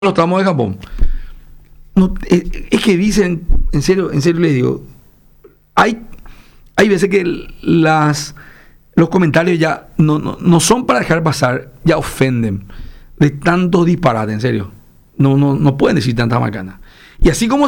los tramos de Japón. No, es que dicen, en serio les digo, hay veces que los comentarios ya no son para dejar pasar, ya ofenden de tantos disparates, en serio. No pueden decir tantas macanas. Y así como